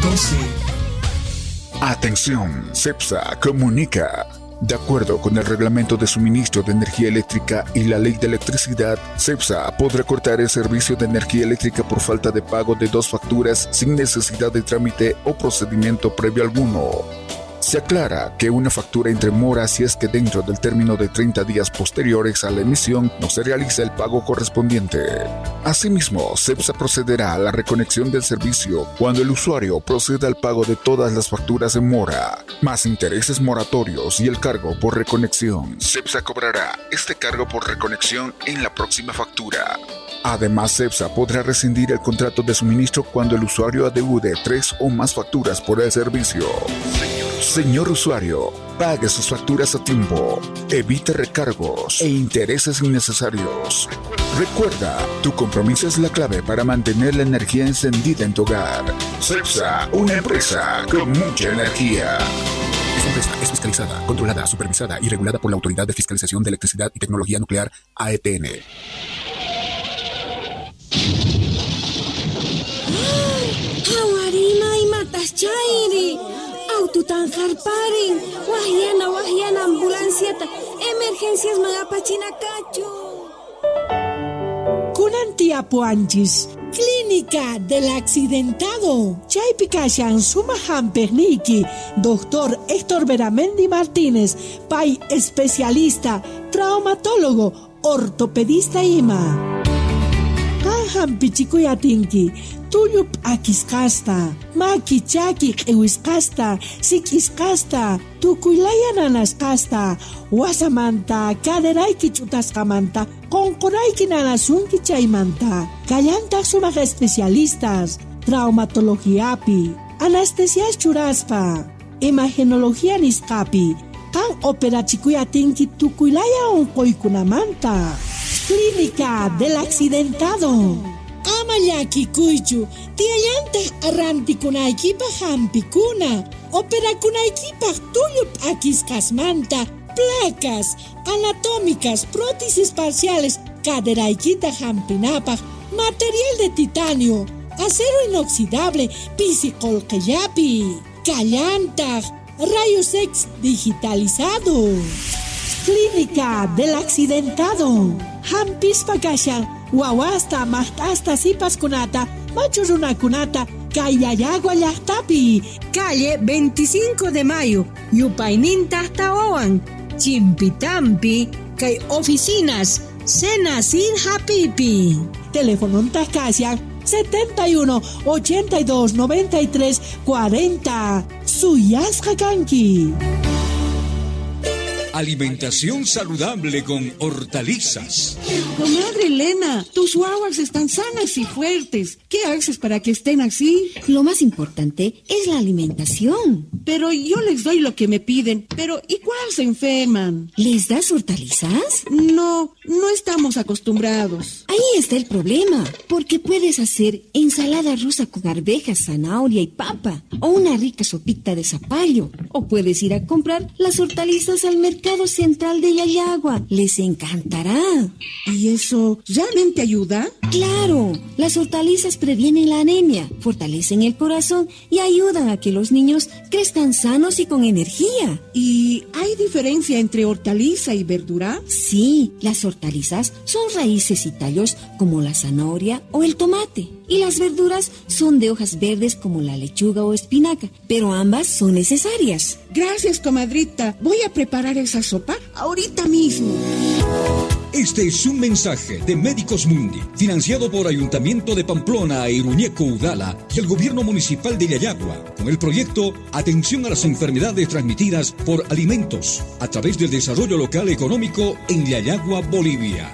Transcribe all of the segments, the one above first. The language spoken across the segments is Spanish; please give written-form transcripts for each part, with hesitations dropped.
José. Atención, CEPSA comunica. De acuerdo con el Reglamento de Suministro de Energía Eléctrica y la Ley de Electricidad, CEPSA podrá cortar el servicio de energía eléctrica por falta de pago de 2 facturas sin necesidad de trámite o procedimiento previo alguno. Se aclara que una factura entre mora si es que dentro del término de 30 días posteriores a la emisión no se realiza el pago correspondiente. Asimismo, CEPSA procederá a la reconexión del servicio cuando el usuario proceda al pago de todas las facturas en mora, más intereses moratorios y el cargo por reconexión. CEPSA cobrará este cargo por reconexión en la próxima factura. Además, CEPSA podrá rescindir el contrato de suministro cuando el usuario adeude 3 o más facturas por el servicio. Señor usuario, pague sus facturas a tiempo, evite recargos e intereses innecesarios. Recuerda, tu compromiso es la clave para mantener la energía encendida en tu hogar. CEPSA, una empresa con mucha energía. Esta empresa es fiscalizada, controlada, supervisada y regulada por la Autoridad de Fiscalización de Electricidad y Tecnología Nuclear, AETN. Hawarina y matas chairi. Aututan harparin. Wahyana ambulanciata. Emergencias magapachina cacho. Kunantia Puanchis, Clínica del Accidentado. Chaypicashan Sumahan Perniki, Doctor Héctor Beramendi Martínez, Pai especialista, traumatólogo, ortopedista IMA. Kanhan Pichikuyatinki, Tuyup Akiskasta, Maki Chaki Ewiskasta, Sikiskasta, Tukuilayanaskasta, Wasamanta, Kaderaiki Chutaskamanta, Konkoraiki Nanasunki Chaimanta, Kayanta Sumak especialistas, traumatología-pi, anestesias churaspa, imagenología niskapi, Kan operachikuyatinki Tukuilaya onkoikunamanta. Clínica del Accidentado. Amayaki Kuichu, Tiayanta Arrantikunaikipa Hampikuna, Operakunaikipa Tuyup Akiskasmanta, placas anatómicas, prótesis parciales, Caderaikita Hampinapa, material de titanio, acero inoxidable, Pisicolqueyapi, Callanta, rayos X digitalizado. Clínica del Accidentado. Hampispa kashan, wawasta, mahtasta, sipaskunata, machurunakunata, Kayayagua Yahtapi. Calle 25 de Mayo, Yupayninta Taoan, Chimpitampi, Kay oficinas, Sena Sin Hapipi. Teléfono Tascasian 71 82 93 40. Suyas Hakanki. Alimentación saludable con hortalizas. Comadre Elena, tus guaguas están sanas y fuertes. ¿Qué haces para que estén así? Lo más importante es la alimentación. Pero yo les doy lo que me piden. Pero igual se enferman. ¿Les das hortalizas? No estamos acostumbrados. Ahí está el problema. Porque puedes hacer ensalada rusa con arvejas, zanahoria y papa. O una rica sopita de zapallo. O puedes ir a comprar las hortalizas al mercado central de Yayagua. Les encantará. ¿Y eso realmente ayuda? Claro, las hortalizas previenen la anemia, fortalecen el corazón y ayudan a que los niños crezcan sanos y con energía. ¿Y hay diferencia entre hortaliza y verdura? Sí, las hortalizas son raíces y tallos como la zanahoria o el tomate. Y las verduras son de hojas verdes como la lechuga o espinaca, pero ambas son necesarias. Gracias, comadrita. Voy a preparar esa sopa ahorita mismo. Este es un mensaje de Médicos Mundi, financiado por Ayuntamiento de Pamplona, Iruñeco, Udala y el Gobierno Municipal de Yayagua, con el proyecto Atención a las enfermedades transmitidas por alimentos, a través del desarrollo local económico en Yayagua, Bolivia.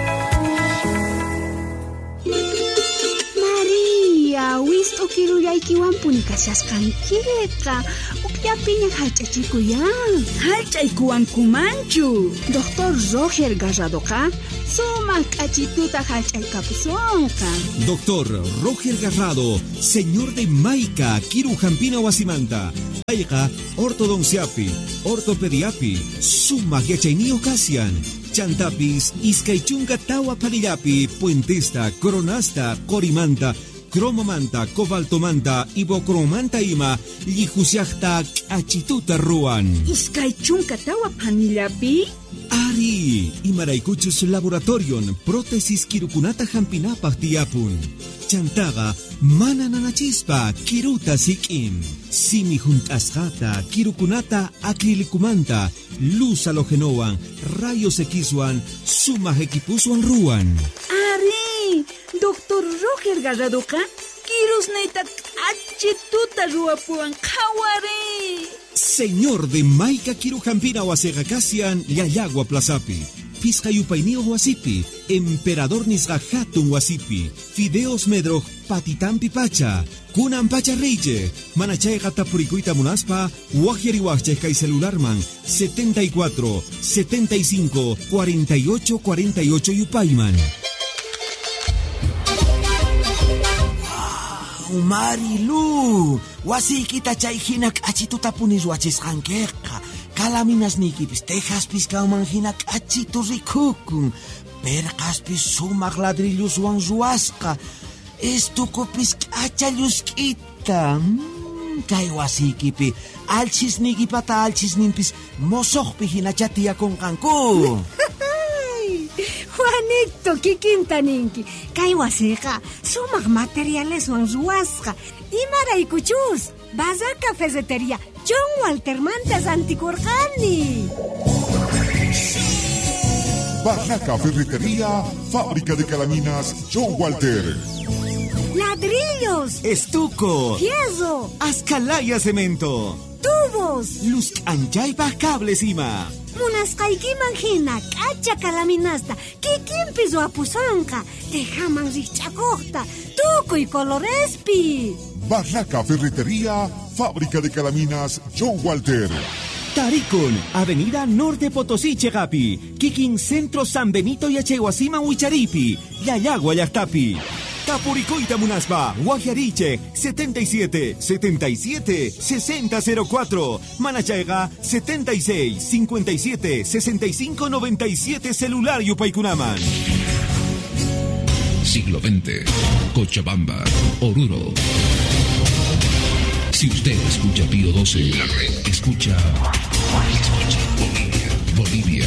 Wisto kiruyaykiwan punikashasqankirqa ukllapiña hallch'achikuyan. Hallch'aykuwankumanchu. Doctor Roger Garradoqa sumaq k'achituta hallch'aykapusunqa. Doctor Roger Garrado, señor de Maica, Kirujampina Wasimanta. Payqa ortodonciapi, ortopediapi, sumaq yachayniyuq kasian. Chantapis, iskaychunqa tawa parillapi, puentesta, coronasta, corimanta, cromomanta, cobaltomanta, ibocromanta ima, lijusiakta achituta ruan. Iskay chunka tawa panillapi? Ari, imaraykuchus laboratorion, prótesis kirukunata hampinapaq tiyapun. Chantaga, mana nanachispa, kiruta sikim. Simi juntasjata, kirukunata acrilikumanta, luz halogenoan, rayos Xwan, suma equipuswan ruan. Ari, Doctor Roger Garradoka, kirus neita achituta ruapuan kawari. Señor de Maika Kirujampina Wasegakasian, Yayagua Plazapi. Pizcayupainio Wasipi, Emperador Nisgahatun Wasipi, Fideos Medroj, Patitampi Pacha, Kunan Pacha Reiche, Manachay Gatapuricuita Munaspa, Wajeriwache Kai Celularman, 74 75 48 48 Yupaiman. Marilu, wasikita chayhinak achituta punis wachisqankeka. Kalaminas nikipis tejaspis kaumanhinak achitu rikukun. Perqaspis sumaq ladrilluswan ruwasqa. Estukupis k'achallusk'ita. Kay wasikipi alchisnikipata alchisninpis mosoqpi hina chatiyakunqanku. Juanito, kikintaninki. Kay wasiqa sumaq materialeswan ruwasqa. Imaraykuchus, Bazar Cafetería John Walter Mantas Anticorjani. Barraca Ferretería, fábrica de calaminas John Walter. Ladrillos, Estuco, fierro, Azcalaya Cemento, tubos, Luz Anchaypa Cables Ima. Munasqaykiman hina k'acha kalaminasta kikinpis wapusanqa tejaman rikch'akuqta tukuy colorespi. Barraca Ferretería, fábrica de calaminas John Walter. Taricon, Avenida Norte Potosí Chegapi, Kikin Centro San Benito y Achehuasima Huicharipi, Yayagua Yachtapi. Tapuricoita Munaspa, Guajariche, 77 77 6004, Manachaiga, 76 57 65 97 celular Yupaykunaman. Siglo XX, Cochabamba, Oruro. Si usted escucha Pío 12, escucha Bolivia.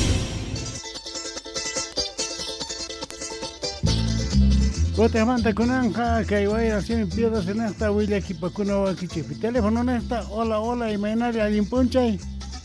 Guatemala kunanja kaiwaya sin piedras en esta huilla kipakuna wakichipi. Teléfono en esta, hola, imaginari alimpunchay.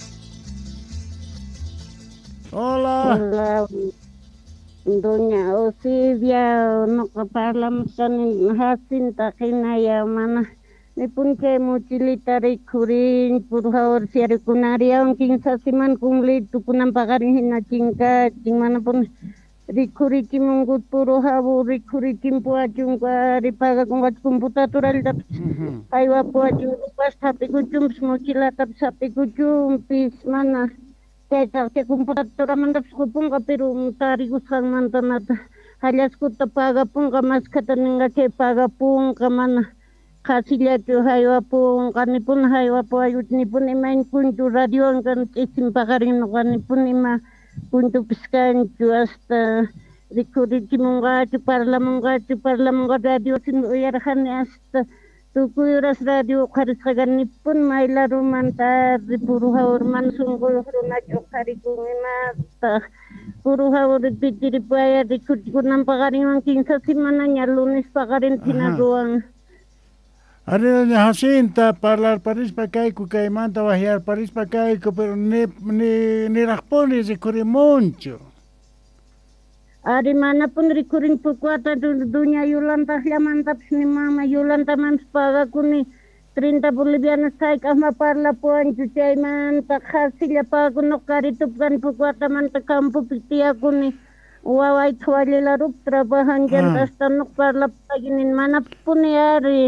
Hola, doña Osidia, no parlament con Jacinta Jinaya, mana. Me punche mochilita ricurin, por favor, si aricunaria, un 15 siman kungli, tu punan pagarin hinachinka, chingmana pun ricurikim ungut puro habu, ricurikim puachunga, ripaga kungat computatural tap. Aywa puachung, pas tapi kuchum, mochila tap sapi kuchum, pis mana. Te computatura mandap skupunga, pero mutari gusang mantanata. Halas kuta paga punga, mas kataninga ke paga punga, mana. Kasila tu haywa pun kanipun haywa po ayut nipun imain kuntu radio kan isim pagarin kanipun ima kuntu piskan tu hasta rikuri kimunga tu parlamunga radio sin uyarhan hasta tu kuyuras radio karis kagan nipun maila rumanta ripuruha urman sungguh runa chokari kumima ta puruha uripiti ripaya rikuri kunam pagarin ang kinsa simana lunes pagarin tinaruang. Ari doña Jacinta, parlar París pa caico, caimanta bajar París pa caico, pero ni responde se corre mucho. Ari mana pun rikurin pukuata dunia Yolanda lamanta ni mama Yolanda man paga kuni 30 bolivianos sai kama parla puan cucai man tak hasil apa kuno karitup kan pukuata man tak kampu pitia kuni. Wawai tuwali larup trabahan jan tanuk parla paginin mana pun yari.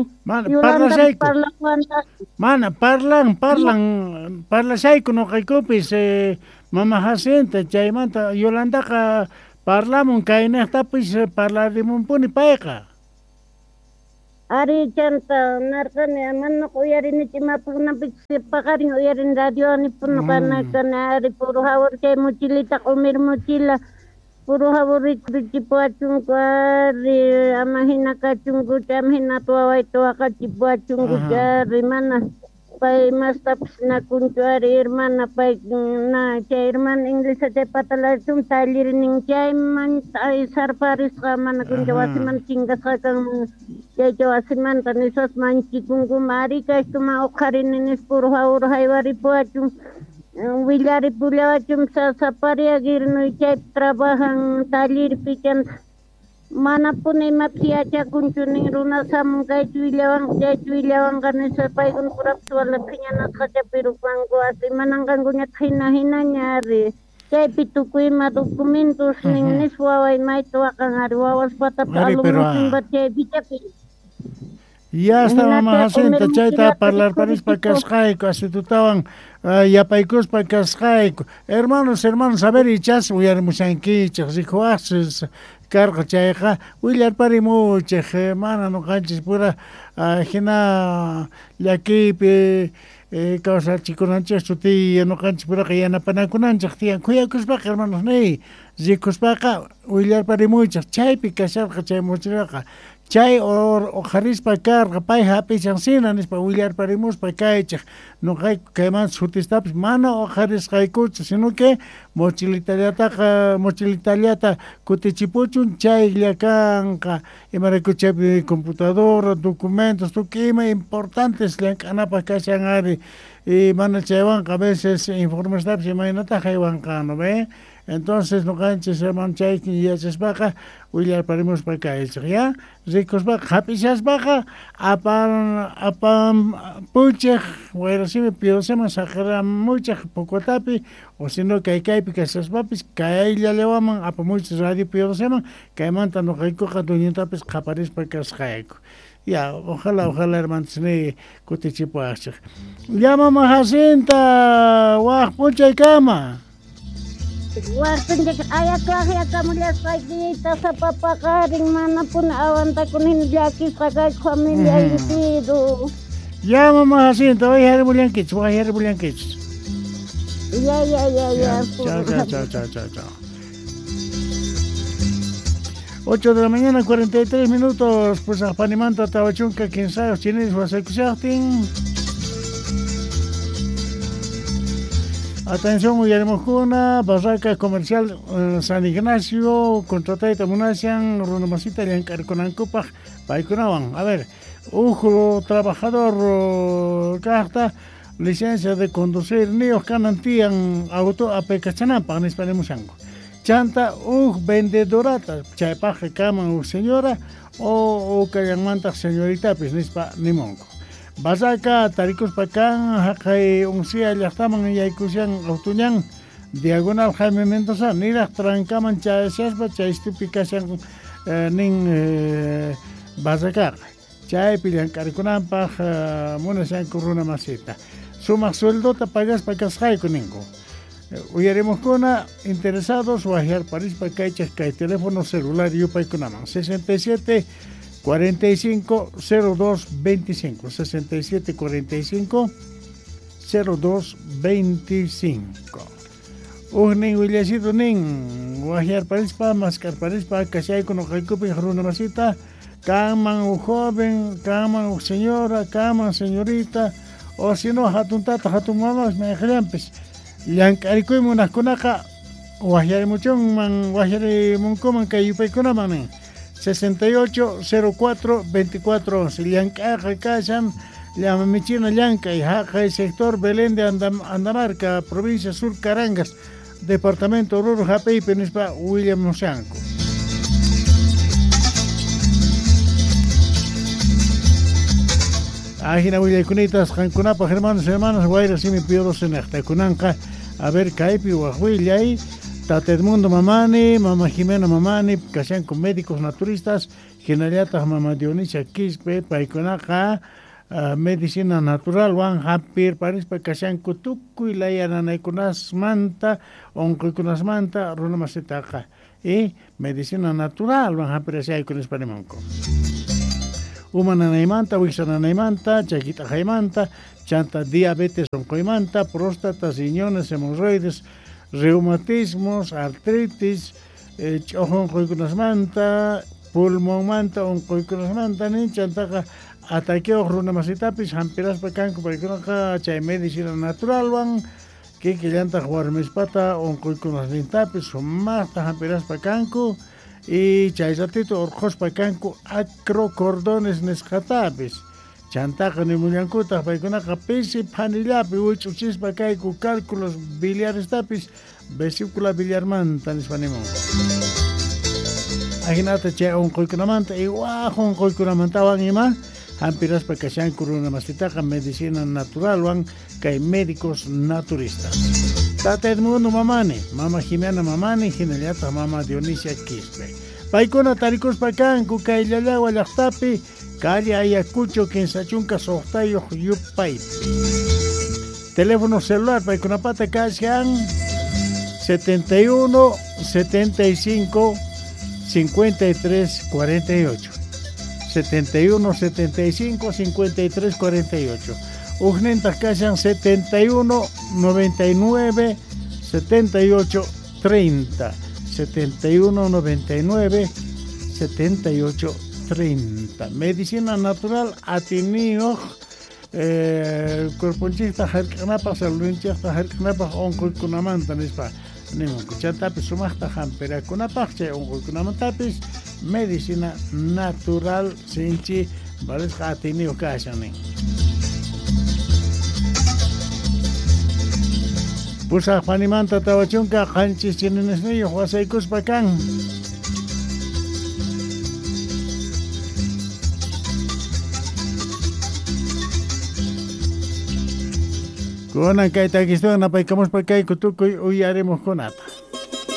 Mana parla say kuno kay kopis mama Jacinta chaymanta Yolanda ka parlamun kayna tapis parlarimon puni paeka. Ari chanta narkane manno kuyari ni chima pagna pakarin uyarin radio ni puno kana ari puro hawar kay mochilita kumir mochila. por favor richipuachunku amahina kachunku chamhina tuaway tuwaka chipuachunku mana pay mas tapos na kuntuari hermana pay na chay hermana inglés de patalachum talir ning chay man ay sarparis ka man kunjawasiman chingas ka kang chay jawasiman tanisas man chikungu mari ka tuma okharininis por favor haywari puachum Willari pulawachum sa paria girno chay trabajan talir pican mana punay mapiacha kunchuning runa sam kay chuilawan kanisa pay kun purap suwala kinyana kacha pirupangko ati manangkan kunya hina nyari chay pitukuy madokumentos ning niswaway may tuwakang ariwawas patap alumusin bat chay bichapi. Ya está mamá Jacinta, chaita parlar paris pa cascaico, así tu estaban yapaicos pa cascaico. Hermanos, a ver y chas, voy a musanquichas y coaces, carga chaica, William parimuche, hermana no canches pura, jena yaquipe, causa chiconanchas tu tía, no canches pura que ya na panaconanchas, tía, cuya cuspaca, hermanos, nei, zicuspaca, William parimuche, chaipi casarca, chay mochiraca. Chay o haris pa carga pay happy chancina nis pa William parimus pa kaichak no kay kayman sutistapis mana o haris kaykuch sino que mochilitaliata kutichipuchun chay llakanka imarekuchapi computadora documentos tu quima importantes llankana pa kachangari y mana chaywanka a veces informes tapis imaynata haywanka no ve. Entonces no canches hermano chay que ya se baja William parimos para caer ya ricos baja hapisas baja apan puche bueno si me pido se me sacará mucha poco tapi o si no que hay pica esas papis que ya le vamos a muchos radio pido se me que manta no hay coja tu nieta pues capares para que escaeco ya ojalá hermano se cotichipo hace ya mamá Jacinta guaj pucha y cama. Waktu ayah kahya kamu lihat lagi tasa papa karing mana pun awan takunin jaki sagai familia itu. Ya mamá Jacinta, voy a ir bulian kids. Ya. Chao. 8 de la mañana, 43 minutos, pues a Panimanta, Tabachunca, quien sabe, chinis, vas a escuchar. Atención, Uyarimojuna, Barraca Comercial San Ignacio, Contrataita Munasian, Runamasita, Yancarconancupa, Paikunawan. A ver, Ujo, trabajador, carta, licencia de conducir, Nios Canantían, auto, Apecachanampa, en Espanemusango. Chanta, vendedorata, Chaipaje, Cama, señora, o Cayamanta, señorita, pues, Nimongo. Basaka tarikos pakan hakai unsia llaqtaman yaykushan autuñan diagonal Jaime Mendoza niraq trancaman chayashaspa chaystupikashan nin basaka chaypi llankarkunanpaq munashanku runamasita sumaq sueldota pagaspa kasqayku ninku uyarimuskuna interesados wajiar parispa kaychaq kay teléfono celular yupaykunaman 67 45 02 25 67 45 02 25 Ning Williamcito ning wajiar parispa mascar parispa kashay kuno kaykupi haruna masita kaman joven kaman señora kaman señorita o si no hatun tata hatun mama me ejemplos llankarikuy munaskunaka wajiar muchon man wajiar munkuman kayupay kunaman 6804-2411 Llancaja Casan, Llamichina Llanca y Jaca, sector Belén de Andamarca, provincia Sur Carangas, departamento Ruru Japey, Penispa, William Mosanco. Ajina William Cunitas, Jancunapa, hermanos, Guayra, si me pido dos en esta Cunanca, a ver, Caipi, Guajuilla y Tata Edmundo Mamani, Mama Jimena Mamani, Casan con médicos naturistas, Generaliata Mama Dionisia Quispe, Paiconaca, medicina natural, Juan Japir, Paris, Casan Kutuku y la Yananaikunas Manta, Onkuikunas Manta, Runa Macetaca, y medicina natural, Juan Japir, Asai con Espanimanco. Humana Naimanta, Wixana Naimanta, Chaquita Jaimanta, Chanta diabetes, oncoimanta, próstata, riñones, hemorroides, reumatismos, artritis, ch'ojon quykunasmanta pulmonmanta unquykunasmanta ninchantaka ataqueo runamasitapis hampiraspa kanku paykunaqa chay medicina naturalwan kikillantaq warmispata unquykunasnintapis sumaqta hampiraspa kanku y chay ratito urquspa kanku acrocordones nisqatapis chantaqa nimullankutaq paykunaqa pisi phanillapi wich'uchispa kayku cálculos biliaristapis vesícula biliarmanta nispa nimun ahinata chay unquykunamanta iwaq unquykunamantawan ima hampiraspa kashanku runamasitaqa medicina naturalwan kay médicos naturistas Tata Edmundo mamani, mama Jimena mamani, hinallataq mama Dionisia Quispe. Paykuna tarikuspa kanku kay llallaqwa llaqtapi calle Ayacucho kinsachunka soqtayuq yupaypi. Teléfono celular paykunapata kashan 71 75 53 48. 71 75 53 48. Ujnentaq kashan 71 99 78 30. 71 99 78 30. Medicina natural atiniyuq cuerpunchikta hark'anapaq saludinchikta hark'anapaq unquykunamanta nispa nimunku chantapis sumaqta hampirakunapaq chay unquykunamantapis medicina natural sinchi valisqa atiniyuq kashan nin. Pusaq panimanta tawachunka qanchis chininisniyuq wasaykuspa kan. Kunan kay takistuwan napaykamuspa kay kutukuy uyarimuq kunata.